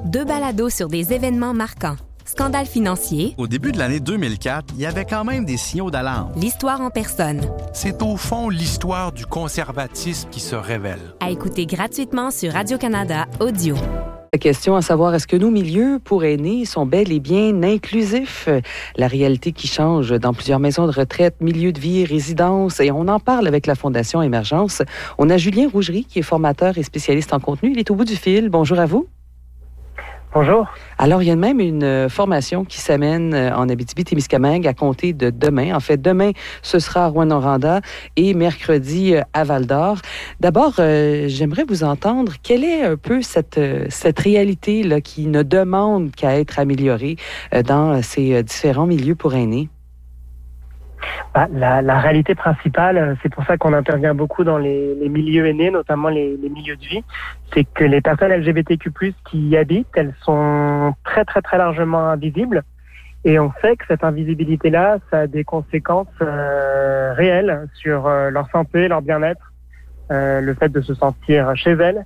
Deux balados sur des événements marquants. Scandale financier. Au début de l'année 2004, il y avait quand même des signaux d'alarme. L'histoire en personne. C'est au fond l'histoire du conservatisme qui se révèle. À écouter gratuitement sur Radio-Canada Audio. La question à savoir, est-ce que nos milieux pour aînés sont bel et bien inclusifs? La réalité qui change dans plusieurs maisons de retraite, milieux de vie, résidences, et on en parle avec la Fondation Émergence. On a Julien Rougerie qui est formateur et spécialiste en contenu. Il est au bout du fil. Bonjour à vous. Bonjour. Alors, il y a même une formation qui s'amène en Abitibi-Témiscamingue à compter de demain. En fait, demain, ce sera à Rouyn-Noranda et mercredi à Val-d'Or. D'abord, j'aimerais vous entendre. Quelle est un peu cette réalité là, qui ne demande qu'à être améliorée dans ces différents milieux pour aînés? La réalité principale, c'est pour ça qu'on intervient beaucoup dans les milieux aînés, notamment les milieux de vie, c'est que les personnes LGBTQ+, qui y habitent, elles sont très très très largement invisibles. Et on sait que cette invisibilité-là, ça a des conséquences réelles sur leur santé, leur bien-être, le fait de se sentir chez elles.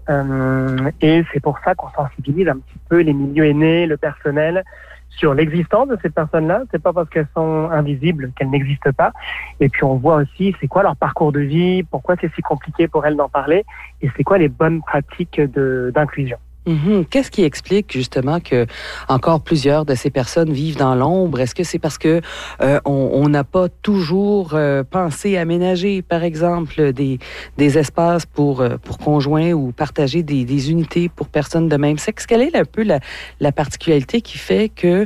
Et c'est pour ça qu'on sensibilise un petit peu les milieux aînés, le personnel, sur l'existence de ces personnes-là. C'est pas parce qu'elles sont invisibles qu'elles n'existent pas. Et puis on voit aussi c'est quoi leur parcours de vie, pourquoi c'est si compliqué pour elles d'en parler, et c'est quoi les bonnes pratiques d'inclusion. Qu'est-ce qui explique justement que encore plusieurs de ces personnes vivent dans l'ombre? Est-ce que c'est parce que on n'a pas toujours pensé aménager, par exemple, des espaces pour conjoints ou partager des unités pour personnes de même sexe? Quelle est un peu la particularité qui fait que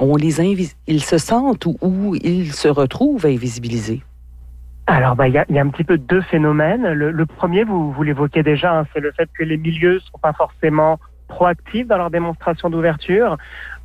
ils se sentent ou ils se retrouvent invisibilisés? Alors, il y a un petit peu deux phénomènes. Le premier, vous l'évoquez déjà, c'est le fait que les milieux sont pas forcément proactifs dans leur démonstration d'ouverture.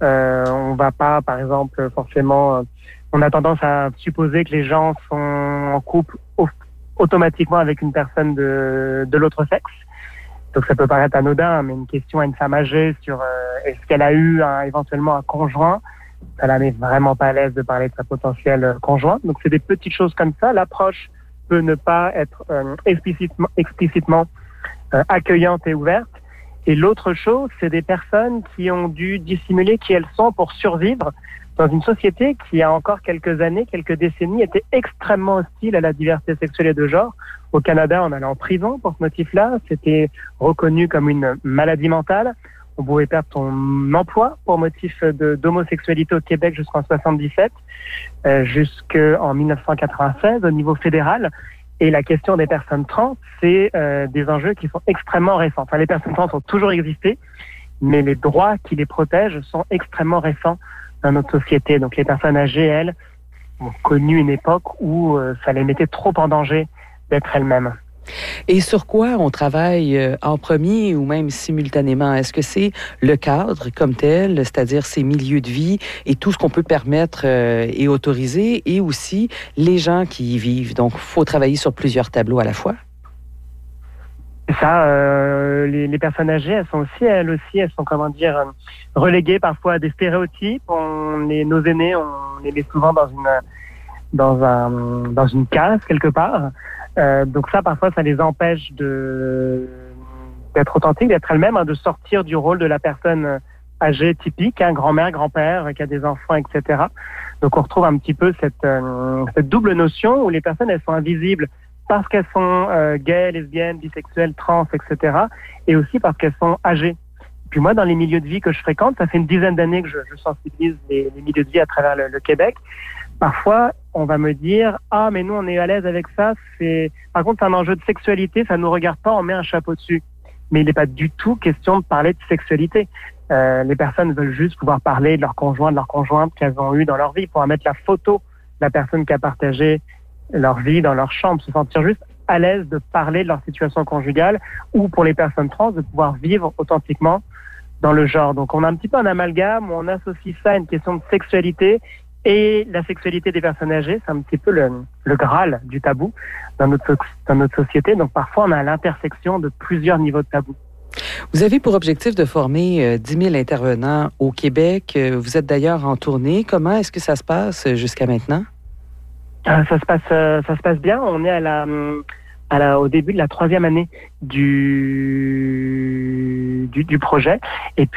On va pas, par exemple, forcément, on a tendance à supposer que les gens sont en couple automatiquement avec une personne de l'autre sexe. Donc ça peut paraître anodin, mais une question à une femme âgée sur est-ce qu'elle a eu éventuellement un conjoint, ça la met vraiment pas à l'aise de parler de sa potentielle conjointe. Donc c'est des petites choses comme ça. L'approche peut ne pas être explicitement accueillante et ouverte. Et l'autre chose, c'est des personnes qui ont dû dissimuler qui elles sont pour survivre dans une société qui, il y a encore quelques années, quelques décennies, était extrêmement hostile à la diversité sexuelle et de genre. Au Canada, on allait en prison pour ce motif-là. C'était reconnu comme une maladie mentale. On pouvait perdre son emploi pour motif d'homosexualité au Québec jusqu'en 1977, jusqu'en 1996 au niveau fédéral. Et la question des personnes trans, c'est des enjeux qui sont extrêmement récents. Enfin, les personnes trans ont toujours existé, mais les droits qui les protègent sont extrêmement récents dans notre société. Donc les personnes âgées, elles, ont connu une époque où ça les mettait trop en danger d'être elles-mêmes. Et sur quoi on travaille en premier ou même simultanément? Est-ce que c'est le cadre comme tel, c'est-à-dire ces milieux de vie et tout ce qu'on peut permettre et autoriser, et aussi les gens qui y vivent? Donc, il faut travailler sur plusieurs tableaux à la fois. Ça, les personnes âgées, elles sont reléguées parfois à des stéréotypes. Nos aînés, on les met souvent dans une case quelque part. Donc ça, parfois, ça les empêche d'être authentiques, d'être elles-mêmes, de sortir du rôle de la personne âgée typique, grand-mère, grand-père, qui a des enfants, etc. Donc on retrouve un petit peu cette double notion où les personnes, elles sont invisibles parce qu'elles sont gays, lesbiennes, bisexuelles, trans, etc. Et aussi parce qu'elles sont âgées. Puis moi, dans les milieux de vie que je fréquente, ça fait une dizaine d'années que je sensibilise les milieux de vie à travers le Québec. Parfois, on va me dire « Ah, mais nous, on est à l'aise avec ça. Par contre, c'est un enjeu de sexualité, ça ne nous regarde pas, on met un chapeau dessus. » Mais il n'est pas du tout question de parler de sexualité. Les personnes veulent juste pouvoir parler de leur conjoint, de leur conjointe qu'elles ont eu dans leur vie, pouvoir mettre la photo de la personne qui a partagé leur vie dans leur chambre, se sentir juste à l'aise de parler de leur situation conjugale, ou pour les personnes trans, de pouvoir vivre authentiquement dans le genre. Donc on a un petit peu un amalgame où on associe ça à une question de sexualité. Et la sexualité des personnes âgées, c'est un petit peu le Graal du tabou dans notre société. Donc parfois, on a l'intersection de plusieurs niveaux de tabou. Vous avez pour objectif de former 10 000 intervenants au Québec. Vous êtes d'ailleurs en tournée. Comment est-ce que ça se passe jusqu'à maintenant? Ça se passe bien. On est au début de la 3e année du projet. Et